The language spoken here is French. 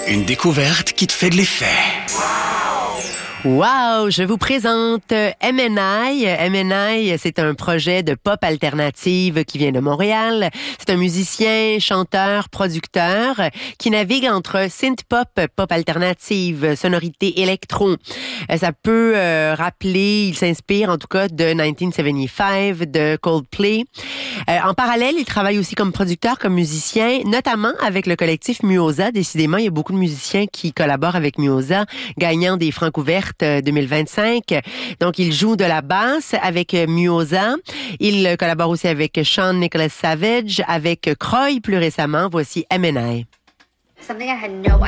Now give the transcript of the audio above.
Une découverte qui te fait de l'effet. Wow! Je vous présente MNI. MNI, c'est un projet de pop alternative qui vient de Montréal. C'est un musicien, chanteur, producteur qui navigue entre synth-pop, pop alternative, sonorité électro. Ça peut rappeler, il s'inspire en tout cas de 1975, de Coldplay. En parallèle, il travaille aussi comme producteur, comme musicien, notamment avec le collectif Muoza. Décidément, il y a beaucoup de musiciens qui collaborent avec Muoza, gagnant des Francs ouvertes 2025. Donc, il joue de la basse avec Muoza. Il collabore aussi avec Sean Nicholas Savage, avec Croy plus récemment. Voici MNI. Something I had no